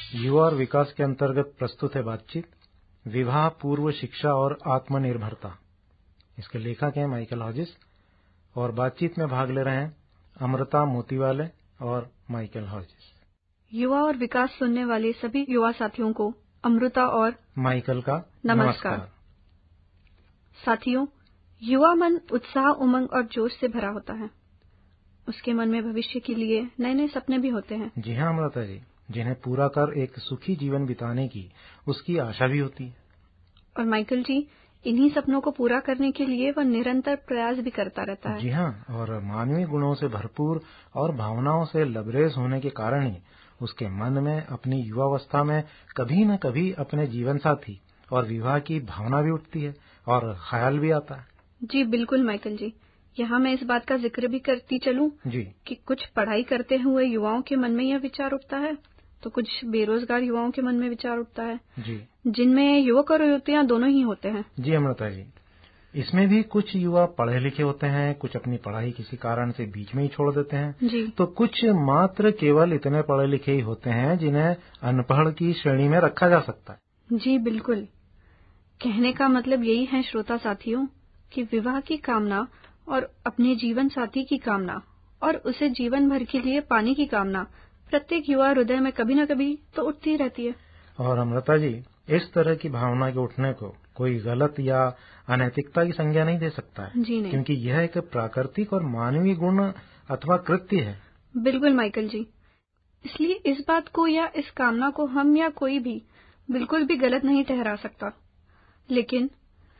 युवा और विकास के अंतर्गत प्रस्तुत है बातचीत विवाह पूर्व शिक्षा और आत्मनिर्भरता। इसके लेखक हैं माइकल हॉजिस और बातचीत में भाग ले रहे हैं अमृता मोतीवाले और माइकल हॉजिस। युवा और विकास सुनने वाले सभी युवा साथियों को अमृता और माइकल का नमस्कार। साथियों, युवा मन उत्साह, उमंग और जोश से भरा होता है। उसके मन में भविष्य के लिए नए नए सपने भी होते हैं। जी हाँ अमृता जी, जिन्हें पूरा कर एक सुखी जीवन बिताने की उसकी आशा भी होती है। और माइकल जी, इन्हीं सपनों को पूरा करने के लिए वह निरंतर प्रयास भी करता रहता है। जी हाँ, और मानवीय गुणों से भरपूर और भावनाओं से लबरेज होने के कारण ही उसके मन में अपनी युवावस्था में कभी न कभी अपने जीवन साथी और विवाह की भावना भी उठती है और ख्याल भी आता है। जी बिल्कुल माइकल जी, यहाँ मैं इस बात का जिक्र भी करती चलूं जी कि कुछ पढ़ाई करते हुए युवाओं के मन में यह विचार उठता है, तो कुछ बेरोजगार युवाओं के मन में विचार उठता है, जी, जिनमें युवक और युवतियां दोनों ही होते हैं। जी अमृता जी, इसमें भी कुछ युवा पढ़े लिखे होते हैं, कुछ अपनी पढ़ाई किसी कारण से बीच में ही छोड़ देते हैं। जी, तो कुछ मात्र केवल इतने पढ़े लिखे ही होते हैं जिन्हें अनपढ़ की श्रेणी में रखा जा सकता है। जी बिल्कुल। कहने का मतलब यही है श्रोता साथियों कि विवाह की कामना और अपने जीवन साथी की कामना और उसे जीवन भर के लिए पाने की कामना प्रत्येक युवा हृदय में कभी न कभी तो उठती रहती है। और अमृता जी, इस तरह की भावना के उठने को कोई गलत या अनैतिकता की संज्ञा नहीं दे सकता है। जी नहीं, क्योंकि यह एक प्राकृतिक और मानवीय गुण अथवा कृत्य है। बिल्कुल माइकल जी। इसलिए इस बात को या इस कामना को हम या कोई भी बिल्कुल भी गलत नहीं ठहरा सकता। लेकिन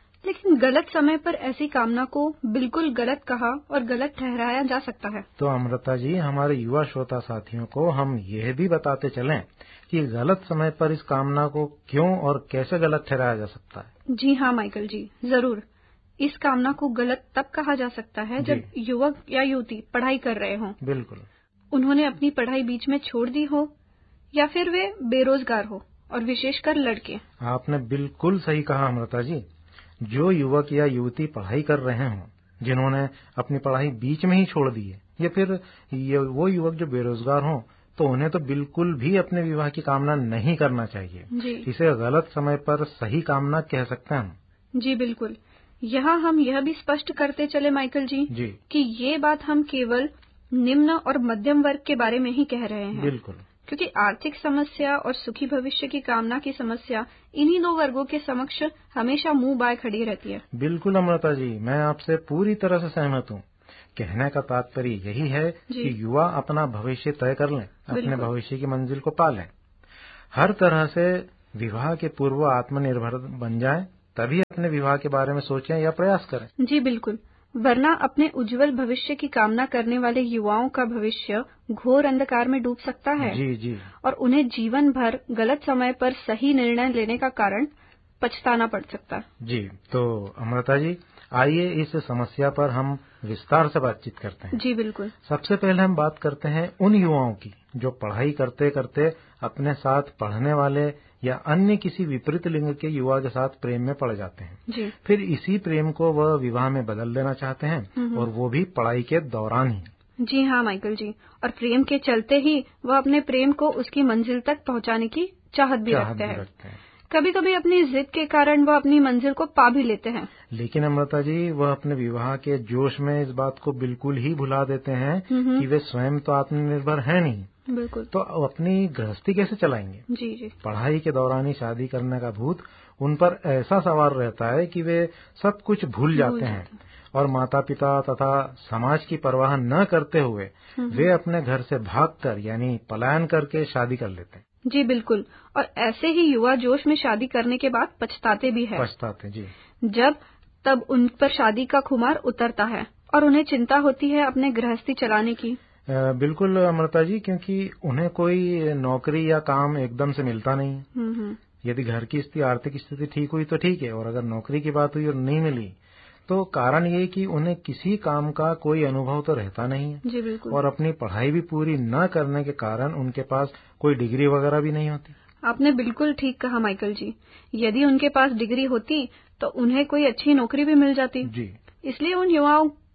गलत समय पर ऐसी कामना को बिल्कुल गलत कहा और गलत ठहराया जा सकता है। तो अमृता जी, हमारे युवा श्रोता साथियों को हम यह भी बताते चलें कि गलत समय पर इस कामना को क्यों और कैसे गलत ठहराया जा सकता है। जी हाँ माइकल जी, जरूर। इस कामना को गलत तब कहा जा सकता है जब युवक या युवती पढ़ाई कर रहे हों, बिल्कुल, उन्होंने अपनी पढ़ाई बीच में छोड़ दी हो या फिर वे बेरोजगार हो, और विशेषकर लड़के। आपने बिल्कुल सही कहा अमृता जी। जो युवक या युवती पढ़ाई कर रहे हों, जिन्होंने अपनी पढ़ाई बीच में ही छोड़ दी है, या फिर वो युवक जो बेरोजगार हों, तो उन्हें तो बिल्कुल भी अपने विवाह की कामना नहीं करना चाहिए। जी, इसे गलत समय पर सही कामना कह सकते हैं हम। जी बिल्कुल। यहाँ हम यह भी स्पष्ट करते चले माइकल जी कि ये बात हम केवल निम्न और मध्यम वर्ग के बारे में ही कह रहे हैं। बिल्कुल, क्योंकि आर्थिक समस्या और सुखी भविष्य की कामना की समस्या इन्हीं दो वर्गों के समक्ष हमेशा मुंह बाय खड़ी रहती है। बिल्कुल अमृता जी, मैं आपसे पूरी तरह से सहमत हूँ। कहने का तात्पर्य यही है कि युवा अपना भविष्य तय कर लें, अपने भविष्य की मंजिल को पा लें। हर तरह से विवाह के पूर्व आत्मनिर्भर बन जाएं, तभी अपने विवाह के बारे में सोचें या प्रयास करें। जी बिल्कुल, वरना अपने उज्जवल भविष्य की कामना करने वाले युवाओं का भविष्य घोर अंधकार में डूब सकता है। जी जी, और उन्हें जीवन भर गलत समय पर सही निर्णय लेने का कारण पछताना पड़ सकता है। जी, तो अमृता जी, आइए इस समस्या पर हम विस्तार से बातचीत करते हैं। जी बिल्कुल। सबसे पहले हम बात करते हैं उन युवाओं की जो पढ़ाई करते करते अपने साथ पढ़ने वाले या अन्य किसी विपरीत लिंग के युवा के साथ प्रेम में पड़ जाते हैं। जी, फिर इसी प्रेम को वह विवाह में बदल देना चाहते हैं, और वो भी पढ़ाई के दौरान ही। जी हाँ माइकल जी, और प्रेम के चलते ही वह अपने प्रेम को उसकी मंजिल तक पहुंचाने की चाहत भी रखते हैं। कभी कभी अपनी जिद के कारण वह अपनी मंजिल को पा भी लेते हैं। लेकिन अमृता जी, वह अपने विवाह के जोश में इस बात को बिल्कुल ही भुला देते हैं कि वे स्वयं तो आत्मनिर्भर हैं नहीं। बिल्कुल। तो अपनी गृहस्थी कैसे चलाएंगे। जी जी, पढ़ाई के दौरान ही शादी करने का भूत उन पर ऐसा सवार रहता है कि वे सब कुछ भूल जाते हैं और माता पिता तथा समाज की परवाह न करते हुए वे अपने घर से भागकर यानी पलायन करके शादी कर लेते हैं। जी बिल्कुल, और ऐसे ही युवा जोश में शादी करने के बाद पछताते भी हैं। पछताते जी, जब तब उन पर शादी का खुमार उतरता है और उन्हें चिंता होती है अपने गृहस्थी चलाने की। बिल्कुल अमृता जी, क्योंकि उन्हें कोई नौकरी या काम एकदम से मिलता नहीं है। यदि घर की आर्थिक स्थिति ठीक हुई तो ठीक है, और अगर नौकरी की बात हुई और नहीं मिली तो कारण ये कि उन्हें किसी काम का कोई अनुभव तो रहता नहीं है। जी बिल्कुल। और अपनी पढ़ाई भी पूरी न करने के कारण उनके पास कोई डिग्री वगैरह भी नहीं होती। आपने बिल्कुल ठीक कहा माइकल जी, यदि उनके पास डिग्री होती तो उन्हें कोई अच्छी नौकरी भी मिल जाती। जी, इसलिए उन युवाओं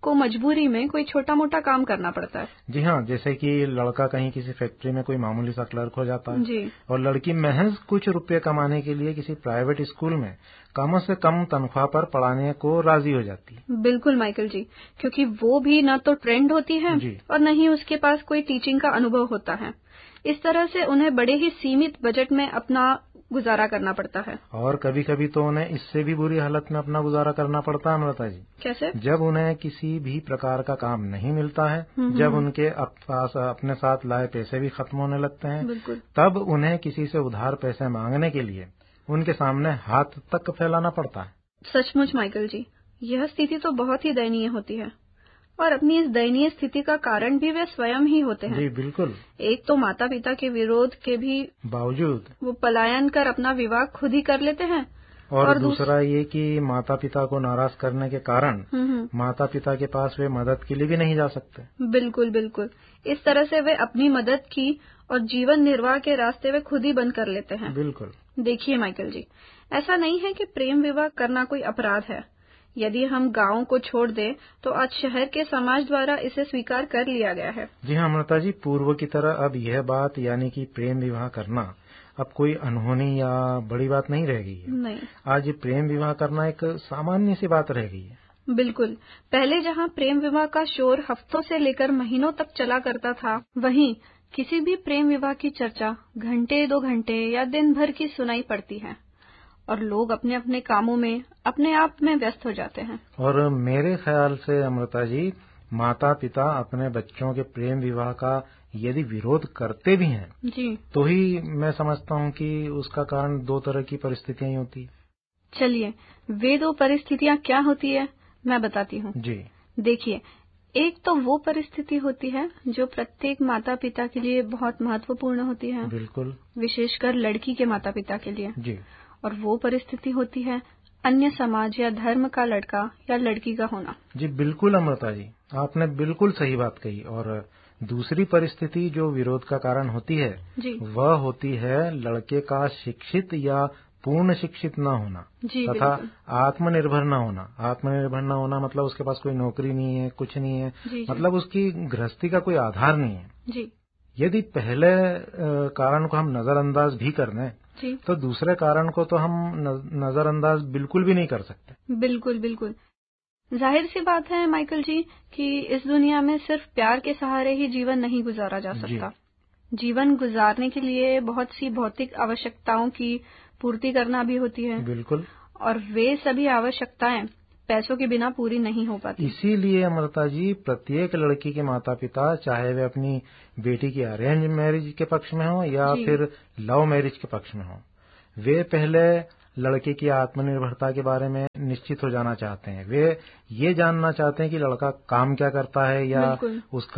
को मजबूरी में कोई छोटा मोटा काम करना पड़ता है। जी हाँ, जैसे कि लड़का कहीं किसी फैक्ट्री में कोई मामूली सा क्लर्क हो जाता है जी। और लड़की महज कुछ रुपए कमाने के लिए किसी प्राइवेट स्कूल में कम से कम तनख्वाह पर पढ़ाने को राजी हो जाती है। बिल्कुल माइकल जी, क्योंकि वो भी न तो ट्रेंड होती है और न ही उसके पास कोई टीचिंग का अनुभव होता है। इस तरह से उन्हें बड़े ही सीमित बजट में अपना गुजारा करना पड़ता है। और कभी कभी तो उन्हें इससे भी बुरी हालत में अपना गुजारा करना पड़ता है अमृता जी। कैसे? जब उन्हें किसी भी प्रकार का काम नहीं मिलता है, जब उनके अपने साथ लाए पैसे भी खत्म होने लगते हैं, बिल्कुल। तब उन्हें किसी से उधार पैसे मांगने के लिए उनके सामने हाथ तक फैलाना पड़ता है। सचमुच माइकल जी, यह स्थिति तो बहुत ही दयनीय होती है और अपनी इस दयनीय स्थिति का कारण भी वे स्वयं ही होते हैं। जी बिल्कुल। एक तो माता पिता के विरोध के भी बावजूद वो पलायन कर अपना विवाह खुद ही कर लेते हैं और दूसरा ये कि माता पिता को नाराज करने के कारण माता पिता के पास वे मदद के लिए भी नहीं जा सकते। बिल्कुल बिल्कुल। इस तरह से वे अपनी मदद की और जीवन निर्वाह के रास्ते वे खुद ही बंद कर लेते हैं। बिल्कुल। देखिए माइकल जी, ऐसा नहीं है कि प्रेम विवाह करना कोई अपराध है। यदि हम गांव को छोड़ दें तो आज शहर के समाज द्वारा इसे स्वीकार कर लिया गया है। जी हाँ अमृता जी, पूर्व की तरह अब यह बात यानी कि प्रेम विवाह करना अब कोई अनहोनी या बड़ी बात नहीं रह गई है। नहीं, आज प्रेम विवाह करना एक सामान्य सी बात रह गई है। बिल्कुल। पहले जहाँ प्रेम विवाह का शोर हफ्तों से लेकर महीनों तक चला करता था, वहीं किसी भी प्रेम विवाह की चर्चा घंटे 2 घंटे या दिन भर की सुनाई पड़ती है और लोग अपने अपने कामों में अपने आप में व्यस्त हो जाते हैं। और मेरे ख्याल से अमृता जी, माता पिता अपने बच्चों के प्रेम विवाह का यदि विरोध करते भी हैं जी, तो ही मैं समझता हूँ कि उसका कारण 2 तरह की परिस्थितियां ही होती है। चलिए, वे 2 परिस्थितियां क्या होती है मैं बताती हूँ। जी। देखिए, एक तो वो परिस्थिति होती है जो प्रत्येक माता पिता के लिए बहुत महत्वपूर्ण होती है। बिल्कुल। विशेषकर लड़की के माता पिता के लिए। जी। और वो परिस्थिति होती है अन्य समाज या धर्म का लड़का या लड़की का होना। जी बिल्कुल अमृता जी, आपने बिल्कुल सही बात कही। और दूसरी परिस्थिति जो विरोध का कारण होती है वह होती है लड़के का शिक्षित या पूर्ण शिक्षित न होना तथा आत्मनिर्भर न होना। आत्मनिर्भर न होना मतलब उसके पास कोई नौकरी नहीं है, कुछ नहीं है, मतलब उसकी गृहस्थी का कोई आधार नहीं है। जी। यदि पहले कारण को हम नजरअंदाज भी कर दें तो दूसरे कारण को तो हम नजरअंदाज बिल्कुल भी नहीं कर सकते। बिल्कुल बिल्कुल। जाहिर सी बात है माइकल जी कि इस दुनिया में सिर्फ प्यार के सहारे ही जीवन नहीं गुजारा जा सकता। जीवन गुजारने के लिए बहुत सी भौतिक आवश्यकताओं की पूर्ति करना भी होती है। बिल्कुल। और वे सभी आवश्यकताएं पैसों के बिना पूरी नहीं हो पाती। इसीलिए अमृता जी, प्रत्येक लड़की के माता पिता, चाहे वे अपनी बेटी की अरेंज मैरिज के पक्ष में हो या फिर लव मैरिज के पक्ष में हो, वे पहले लड़के की आत्मनिर्भरता के बारे में निश्चित हो जाना चाहते हैं। वे ये जानना चाहते हैं कि लड़का काम क्या करता है या उसका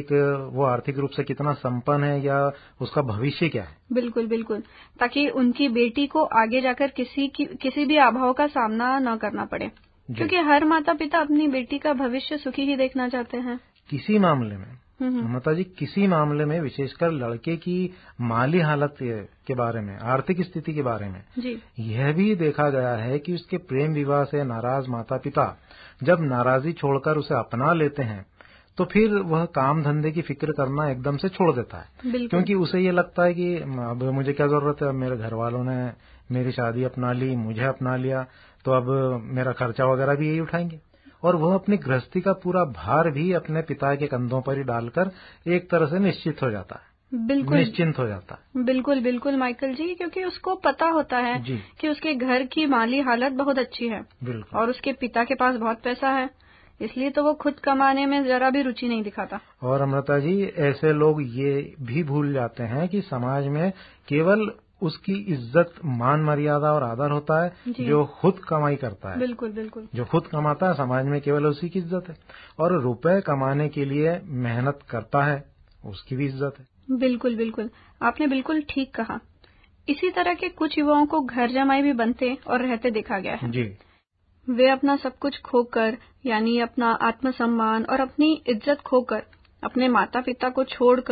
आर्थिक रूप से कितना संपन्न है या उसका भविष्य क्या है। बिल्कुल बिल्कुल, ताकि उनकी बेटी को आगे जाकर किसी भी अभाव का सामना न करना पड़े, क्योंकि हर माता पिता अपनी बेटी का भविष्य सुखी ही देखना चाहते हैं। किसी मामले में माता जी, किसी मामले में विशेषकर लड़के की माली हालत के बारे में, आर्थिक स्थिति के बारे में यह भी देखा गया है कि उसके प्रेम विवाह से नाराज माता पिता जब नाराजगी छोड़कर उसे अपना लेते हैं तो फिर वह काम धंधे की फिक्र करना एकदम से छोड़ देता है, क्योंकि उसे ये लगता है कि अब मुझे क्या जरूरत है, मेरे घर वालों ने मेरी शादी अपना ली, मुझे अपना लिया, तो अब मेरा खर्चा वगैरह भी यही उठाएंगे। और वह अपनी गृहस्थी का पूरा भार भी अपने पिता के कंधों पर ही डालकर एक तरह से निश्चिंत हो जाता है। बिल्कुल बिल्कुल माइकल जी, क्योंकि उसको पता होता है कि उसके घर की माली हालत बहुत अच्छी है और उसके पिता के पास बहुत पैसा है, इसलिए तो वो खुद कमाने में जरा भी रुचि नहीं दिखाता। और अमृता जी, ऐसे लोग ये भी भूल जाते हैं कि समाज में केवल उसकी इज्जत, मान मर्यादा और आदर होता है जो खुद कमाई करता है। बिल्कुल बिल्कुल। जो खुद कमाता है, समाज में केवल उसी की इज्जत है, और रुपए कमाने के लिए मेहनत करता है उसकी भी इज्जत है। बिल्कुल बिल्कुल, आपने बिल्कुल ठीक कहा। इसी तरह के कुछ युवाओं को घर जमाई भी बनते और रहते देखा गया है। जी। वे अपना सब कुछ खोकर, यानी अपना आत्मसम्मान और अपनी इज्जत खोकर, अपने माता पिता को छोड़कर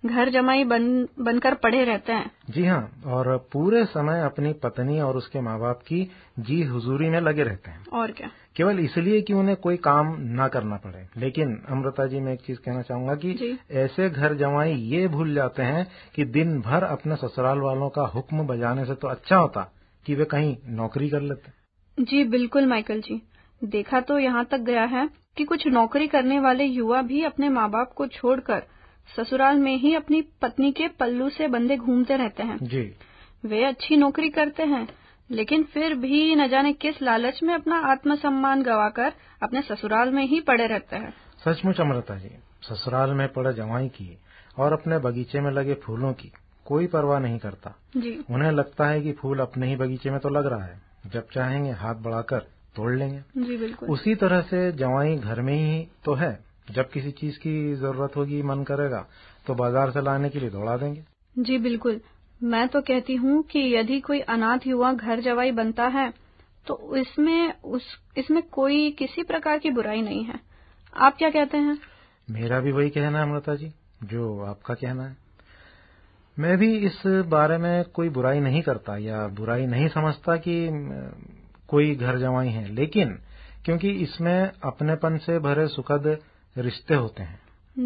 घर जमाई बनकर पड़े रहते हैं। जी हाँ, और पूरे समय अपनी पत्नी और उसके माँ बाप की जी हुजूरी में लगे रहते हैं। और क्या, केवल इसलिए कि उन्हें कोई काम ना करना पड़े। लेकिन अमृता जी, मैं एक चीज कहना चाहूंगा कि ऐसे घर जमाई ये भूल जाते हैं कि दिन भर अपने ससुराल वालों का हुक्म बजाने से तो अच्छा होता कि वे कहीं नौकरी कर लेते। जी बिल्कुल माइकल जी, देखा तो यहाँ तक गया है कि कुछ नौकरी करने वाले युवा भी अपने माँ बाप को छोड़कर ससुराल में ही अपनी पत्नी के पल्लू से बंधे घूमते रहते हैं। जी, वे अच्छी नौकरी करते हैं, लेकिन फिर भी न जाने किस लालच में अपना आत्मसम्मान गंवाकर अपने ससुराल में ही पड़े रहते हैं। सचमुच अमृता जी, ससुराल में पड़े जवाई की और अपने बगीचे में लगे फूलों की कोई परवाह नहीं करता। जी, उन्हें लगता है कि फूल अपने ही बगीचे में तो लग रहा है, जब चाहेंगे हाथ बढ़ाकर तोड़ लेंगे। जी बिल्कुल। उसी तरह से जवाई घर में ही तो है, जब किसी चीज की जरूरत होगी, मन करेगा तो बाजार से लाने के लिए दौड़ा देंगे। जी बिल्कुल, मैं तो कहती हूँ कि यदि कोई अनाथ युवा घर जवाई बनता है तो इसमें कोई किसी प्रकार की बुराई नहीं है। आप क्या कहते हैं? मेरा भी वही कहना है अमृता जी, जो आपका कहना है। मैं भी इस बारे में कोई बुराई नहीं करता या बुराई नहीं समझता कि कोई घर जवाई है, लेकिन क्योंकि इसमें अपनेपन से भरे सुखद रिश्ते होते हैं।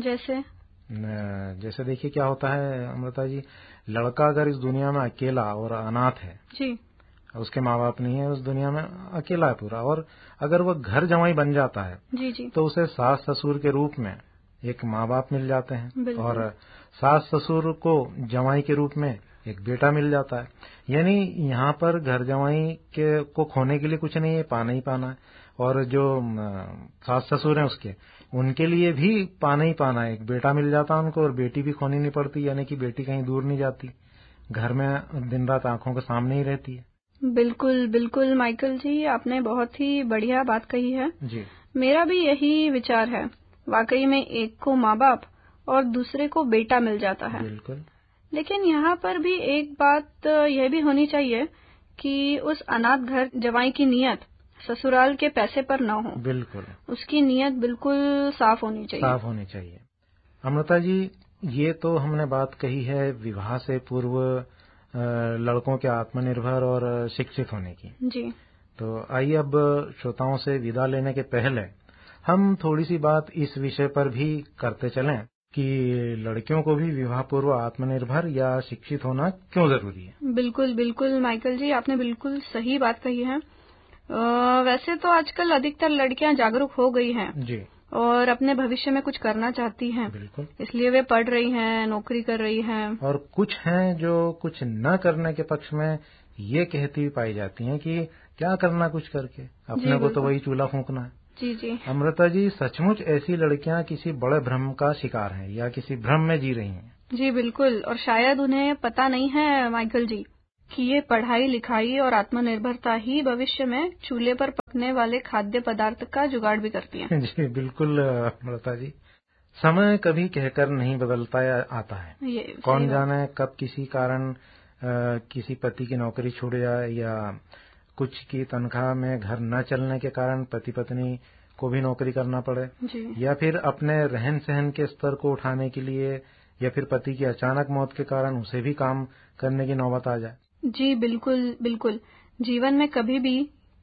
जैसे देखिए क्या होता है अमृता जी, लड़का अगर इस दुनिया में अकेला और अनाथ है जी, उसके माँ बाप नहीं है, उस दुनिया में अकेला है पूरा, और अगर वो घर जमाई बन जाता है जी जी, तो उसे सास ससुर के रूप में एक माँ बाप मिल जाते हैं, और सास ससुर को जमाई के रूप में एक बेटा मिल जाता है। यानी यहाँ पर घर जमाई को खोने के लिए कुछ नहीं है, पाना ही पाना है। और जो सास ससुर हैं उनके लिए भी पाना ही पाना है, एक बेटा मिल जाता है उनको, और बेटी भी खोनी नहीं पड़ती, यानी कि बेटी कहीं दूर नहीं जाती, घर में दिन रात आंखों के सामने ही रहती है। बिल्कुल बिल्कुल माइकल जी, आपने बहुत ही बढ़िया बात कही है। जी, मेरा भी यही विचार है। वाकई में एक को माँ बाप और दूसरे को बेटा मिल जाता है। बिल्कुल। लेकिन यहाँ पर भी एक बात यह भी होनी चाहिए कि उस अनाथ घर जवाई की नीयत ससुराल के पैसे पर न हो। बिल्कुल, उसकी नीयत बिल्कुल साफ होनी चाहिए। साफ होनी चाहिए। अमृता जी, ये तो हमने बात कही है विवाह से पूर्व लड़कों के आत्मनिर्भर और शिक्षित होने की। जी, तो आइए अब श्रोताओं से विदा लेने के पहले हम थोड़ी सी बात इस विषय पर भी करते चलें कि लड़कियों को भी विवाह पूर्व आत्मनिर्भर या शिक्षित होना क्यों जरूरी है। बिल्कुल बिल्कुल माइकल जी, आपने बिल्कुल सही बात कही है। वैसे तो आजकल अधिकतर लड़कियां जागरूक हो गई हैं जी, और अपने भविष्य में कुछ करना चाहती हैं। बिल्कुल, इसलिए वे पढ़ रही हैं, नौकरी कर रही हैं। और कुछ हैं जो कुछ न करने के पक्ष में ये कहती हुई पाई जाती हैं कि क्या करना कुछ करके, अपने को तो वही चूल्हा फूंकना है। जी जी, अमृता जी, सचमुच ऐसी लड़कियां किसी बड़े भ्रम का शिकार हैं या किसी भ्रम में जी रही हैं। जी बिल्कुल, और शायद उन्हें पता नहीं है माइकल जी कि ये पढ़ाई लिखाई और आत्मनिर्भरता ही भविष्य में चूल्हे पर पकने वाले खाद्य पदार्थ का जुगाड़ भी करती हैं। जी बिल्कुल अमृता जी, समय कभी कहकर नहीं बदलता या आता है। कौन जाने कब किसी कारण किसी पति की नौकरी छूट जाए या कुछ की तनख्वाह में घर न चलने के कारण पति पत्नी को भी नौकरी करना पड़े, या फिर अपने रहन सहन के स्तर को उठाने के लिए, या फिर पति की अचानक मौत के कारण उसे भी काम करने की नौबत आ जाए। जी बिल्कुल बिल्कुल, जीवन में कभी भी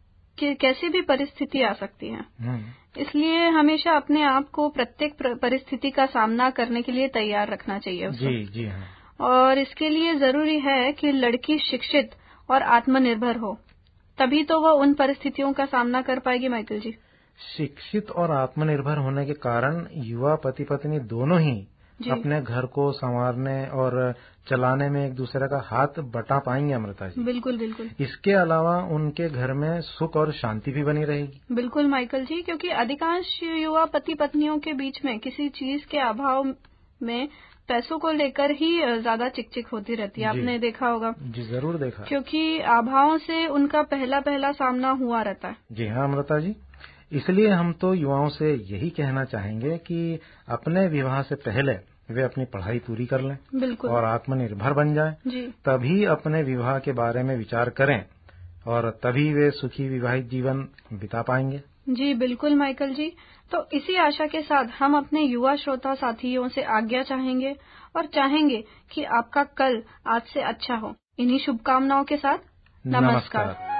कैसी भी परिस्थिति आ सकती है। इसलिए हमेशा अपने आप को प्रत्येक परिस्थिति का सामना करने के लिए तैयार रखना चाहिए उसको। जी जी हाँ। और इसके लिए जरूरी है कि लड़की शिक्षित और आत्मनिर्भर हो, तभी तो वह उन परिस्थितियों का सामना कर पाएगी माइकल जी। शिक्षित और आत्मनिर्भर होने के कारण युवा पति पत्नी दोनों ही अपने घर को संवारने और चलाने में एक दूसरे का हाथ बटा पाएंगे अमृता जी। बिल्कुल बिल्कुल। इसके अलावा उनके घर में सुख और शांति भी बनी रहेगी। बिल्कुल माइकल जी, क्योंकि अधिकांश युवा पति पत्नियों के बीच में किसी चीज के अभाव में पैसों को लेकर ही ज्यादा चिकचिक होती रहती है। आपने देखा होगा। जी जरूर देखा, क्योंकि अभावों से उनका पहला सामना हुआ रहता है। जी हाँ अमृता जी, इसलिए हम तो युवाओं से यही कहना चाहेंगे कि अपने विवाह से पहले वे अपनी पढ़ाई पूरी कर लें। बिल्कुल। और आत्मनिर्भर बन जाएं। जी। तभी अपने विवाह के बारे में विचार करें और तभी वे सुखी विवाहित जीवन बिता पाएंगे। जी बिल्कुल माइकल जी। तो इसी आशा के साथ हम अपने युवा श्रोता साथियों से आज्ञा चाहेंगे और चाहेंगे कि आपका कल आज से अच्छा हो। इन्हीं शुभकामनाओं के साथ नमस्कार।